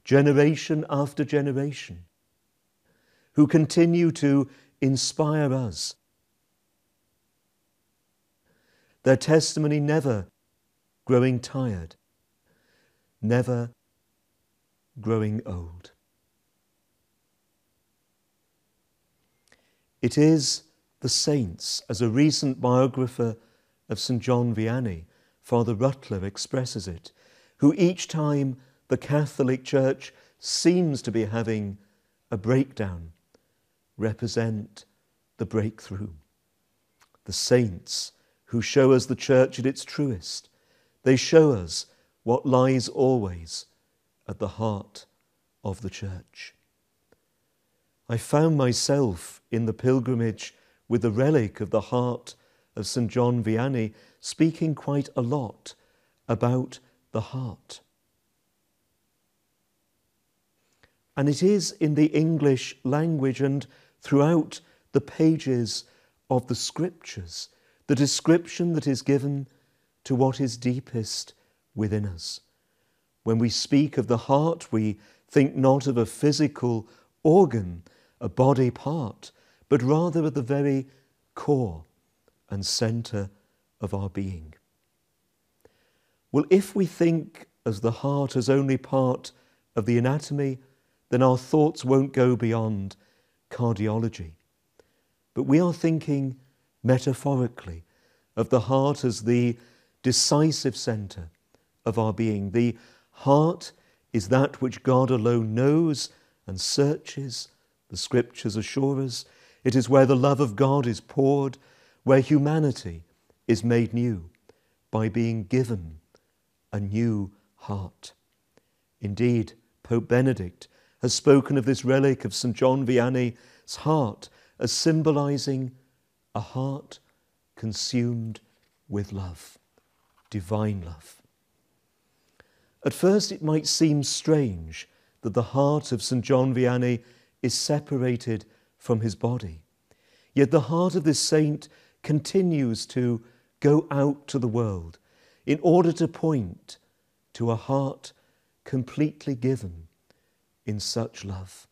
generation after generation, who continue to inspire us. Their testimony never growing tired, never growing old. It is the saints, as a recent biographer of St. John Vianney, Father Rutler, expresses it, who each time the Catholic Church seems to be having a breakdown, represent the breakthrough. The saints who show us the Church at its truest, they show us what lies always at the heart of the Church. I found myself in the pilgrimage with the relic of the heart of St. John Vianney speaking quite a lot about the heart. And it is in the English language and throughout the pages of the Scriptures, the description that is given to what is deepest within us. When we speak of the heart, we think not of a physical organ, a body part, but rather of the very core and centre of our being. Well, if we think of the heart as only part of the anatomy, then our thoughts won't go beyond cardiology. But we are thinking metaphorically of the heart as the decisive centre of our being. The heart is that which God alone knows and searches. The Scriptures assure us it is where the love of God is poured, where humanity is made new by being given a new heart. Indeed, Pope Benedict has spoken of this relic of St. John Vianney's heart as symbolising a heart consumed with love, divine love. At first it might seem strange that the heart of St. John Vianney is separated from his body. Yet the heart of this saint continues to go out to the world in order to point to a heart completely given in such love.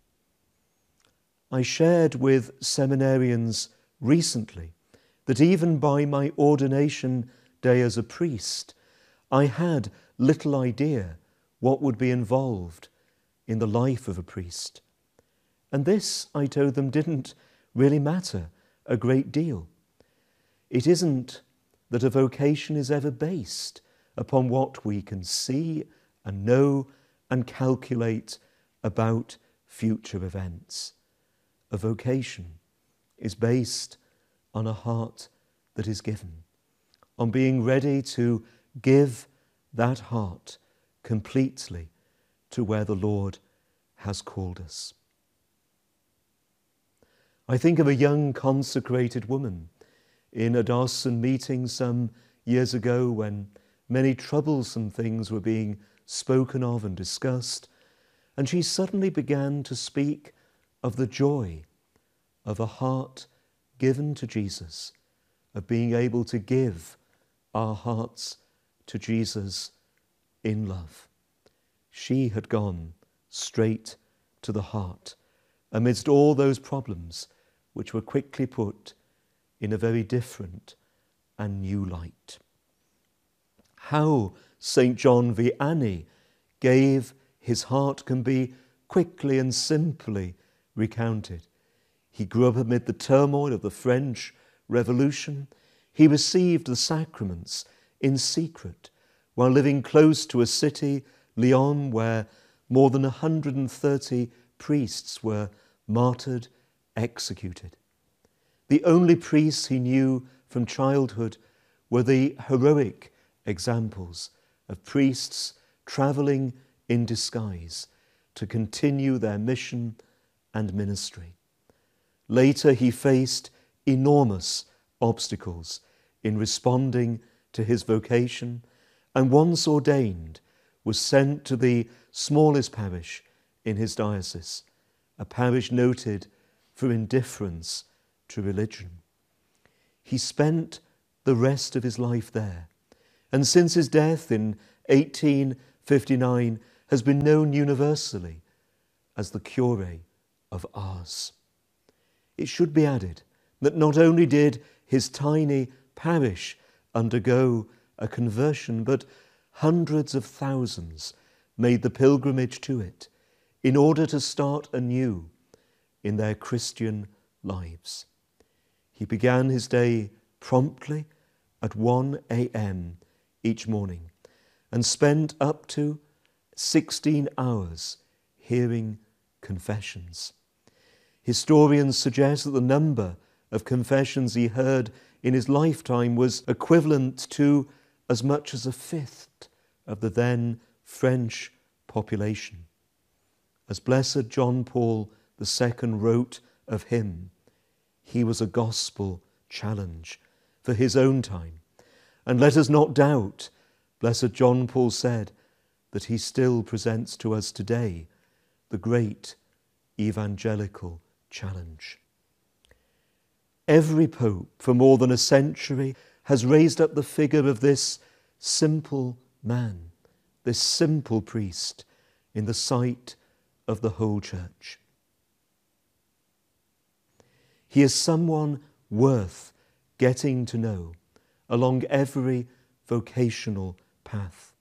I shared with seminarians recently that even by my ordination day as a priest, I had little idea what would be involved in the life of a priest. And this, I told them, didn't really matter a great deal. It isn't that a vocation is ever based upon what we can see and know and calculate about future events. A vocation is based on a heart that is given, on being ready to give that heart completely to where the Lord has called us. I think of a young consecrated woman in a Dawson meeting some years ago when many troublesome things were being spoken of and discussed, and she suddenly began to speak of the joy of a heart given to Jesus, of being able to give our hearts to Jesus in love. She had gone straight to the heart amidst all those problems which were quickly put in a very different and new light. How St. John Vianney gave his heart can be quickly and simply recounted. He grew up amid the turmoil of the French Revolution. He received the sacraments in secret while living close to a city, Lyon, where more than 130 priests were martyred, executed. The only priests he knew from childhood were the heroic examples of priests travelling in disguise to continue their mission and ministry. Later, he faced enormous obstacles in responding to his vocation, and once ordained, was sent to the smallest parish in his diocese, a parish noted for indifference to religion. He spent the rest of his life there, and since his death in 1859 has been known universally as the Curé of Ars. It should be added that not only did his tiny parish undergo a conversion, but hundreds of thousands made the pilgrimage to it in order to start anew in their Christian lives. He began his day promptly at 1 a.m. each morning and spent up to 16 hours hearing confessions. Historians suggest that the number of confessions he heard in his lifetime was equivalent to as much as a fifth of the then French population. As Blessed John Paul II wrote of him, he was a gospel challenge for his own time. And let us not doubt, Blessed John Paul said, that he still presents to us today the great evangelical challenge. Every pope for more than a century has raised up the figure of this simple man, this simple priest, in the sight of the whole church. He is someone worth getting to know along every vocational path.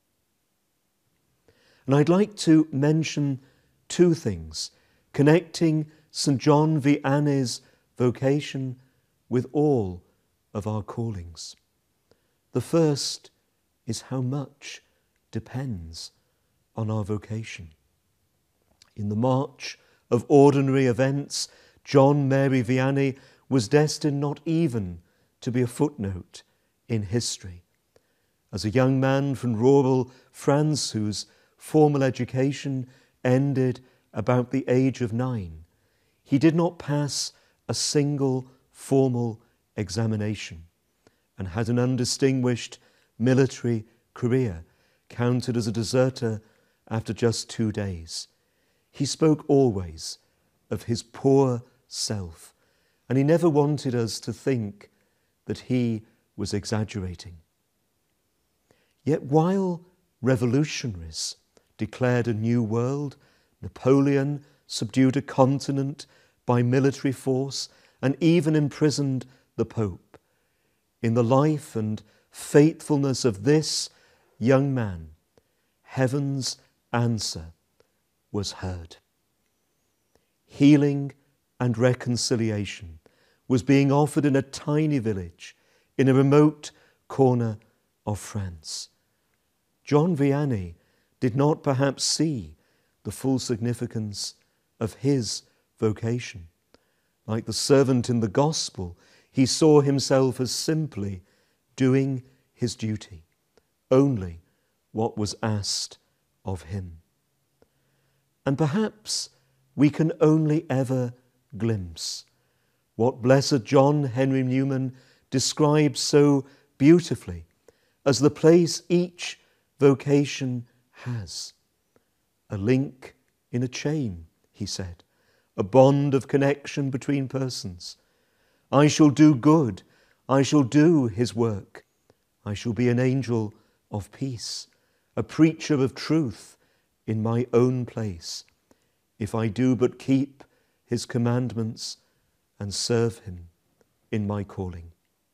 And I'd like to mention two things connecting St. John Vianney's vocation with all of our callings. The first is how much depends on our vocation. In the march of ordinary events, John Mary Vianney was destined not even to be a footnote in history. As a young man from rural France whose formal education ended about the age of 9, he did not pass a single formal examination and had an undistinguished military career, counted as a deserter after just 2 days. He spoke always of his poor self, and he never wanted us to think that he was exaggerating. Yet while revolutionaries declared a new world, Napoleon subdued a continent by military force, and even imprisoned the Pope, in the life and faithfulness of this young man, heaven's answer was heard. Healing and reconciliation was being offered in a tiny village in a remote corner of France. John Vianney did not perhaps see the full significance of his vocation. Like the servant in the gospel, he saw himself as simply doing his duty, only what was asked of him. And perhaps we can only ever glimpse what Blessed John Henry Newman describes so beautifully as the place each vocation has. A link in a chain, he said, a bond of connection between persons. I shall do good, I shall do his work. I shall be an angel of peace, a preacher of truth in my own place, if I do but keep his commandments and serve him in my calling.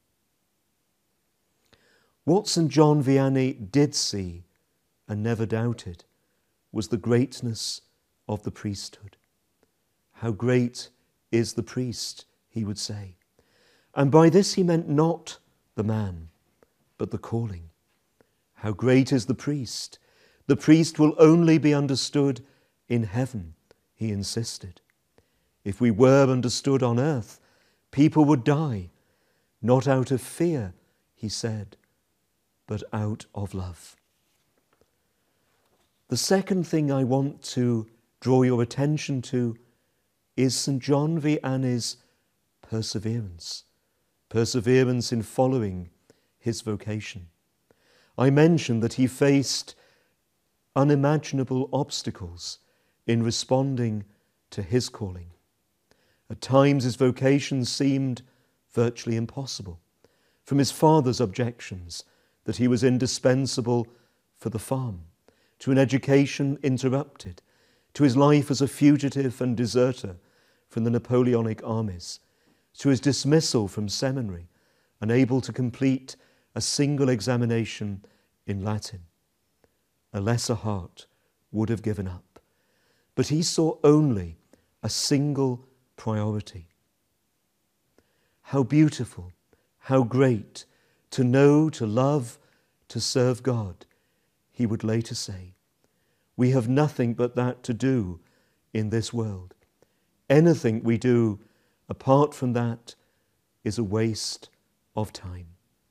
What St. John Vianney did see and never doubted was the greatness of the priesthood. How great is the priest, he would say. And by this he meant not the man, but the calling. How great is the priest? The priest will only be understood in heaven, he insisted. If we were understood on earth, people would die, not out of fear, he said, but out of love. The second thing I want to draw your attention to is St. John Vianney's perseverance in following his vocation. I mentioned that he faced unimaginable obstacles in responding to his calling. At times his vocation seemed virtually impossible, from his father's objections that he was indispensable for the farm, to an education interrupted, to his life as a fugitive and deserter from the Napoleonic armies, to his dismissal from seminary, unable to complete a single examination in Latin. A lesser heart would have given up, but he saw only a single priority. How beautiful, how great to know, to love, to serve God, he would later say. We have nothing but that to do in this world. Anything we do apart from that is a waste of time.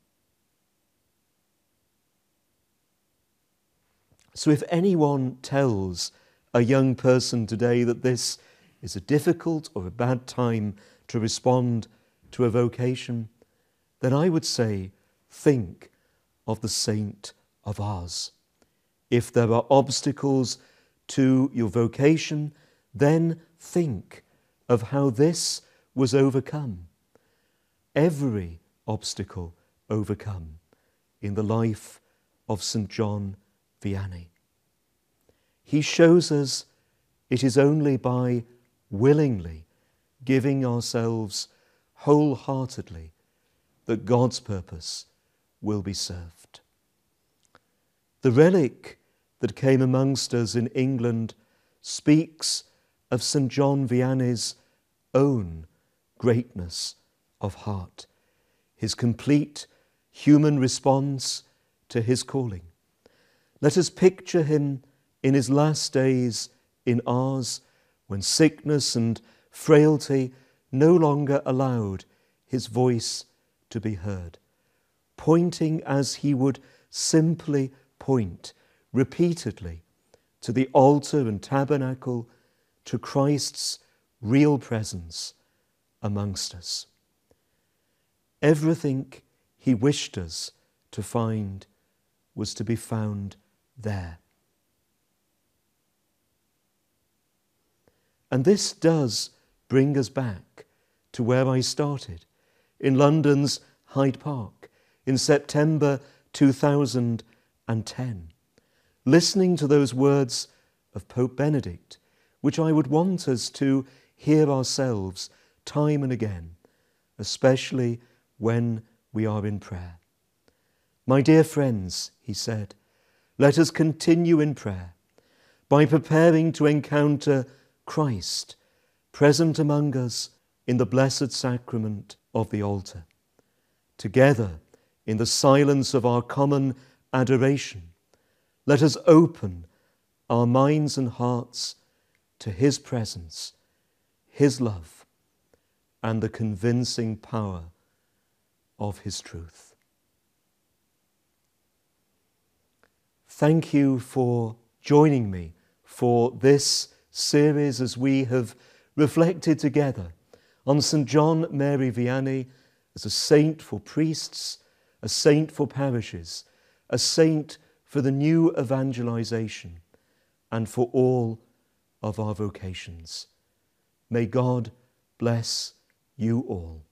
So if anyone tells a young person today that this is a difficult or a bad time to respond to a vocation, then I would say, think of the Saint of Ars. If there are obstacles to your vocation, then think of how this was overcome. Every obstacle overcome in the life of St. John Vianney. He shows us it is only by willingly giving ourselves wholeheartedly that God's purpose will be served. The relic that came amongst us in England speaks of St. John Vianney's own greatness of heart, his complete human response to his calling. Let us picture him in his last days in Ars, when sickness and frailty no longer allowed his voice to be heard, pointing as he would simply point repeatedly to the altar and tabernacle, to Christ's real presence amongst us. Everything he wished us to find was to be found there. And this does bring us back to where I started, in London's Hyde Park, in September 2010, listening to those words of Pope Benedict, which I would want us to hear ourselves time and again, especially when we are in prayer. My dear friends, he said, let us continue in prayer by preparing to encounter Christ, present among us in the blessed sacrament of the altar. Together, in the silence of our common adoration, let us open our minds and hearts to his presence, his love, and the convincing power of his truth. Thank you for joining me for this series as we have reflected together on St. John Mary Vianney as a saint for priests, a saint for parishes, a saint for the new evangelization, and for all of our vocations. May God bless you all.